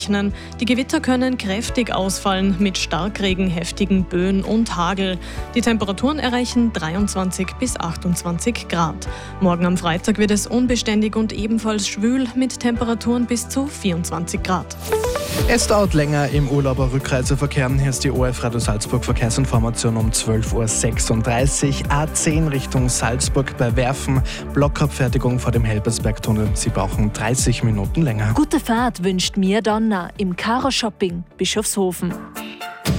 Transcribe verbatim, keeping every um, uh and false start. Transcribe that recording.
Die Gewitter können kräftig ausfallen mit Starkregen, heftigen Böen und Hagel. Die Temperaturen erreichen dreiundzwanzig bis achtundzwanzig Grad. Morgen am Freitag wird es unbeständig und ebenfalls schwül mit Temperaturen bis zu vierundzwanzig Grad. Es dauert länger im Urlauber Rückreiseverkehr. Hier ist die O F Radio Salzburg Verkehrsinformation um zwölf Uhr sechsunddreißig. A zehn Richtung Salzburg bei Werfen. Blockabfertigung vor dem Helbersbergtunnel. Sie brauchen dreißig Minuten länger. Gute Fahrt wünscht mir Donna im Karo Shopping Bischofshofen.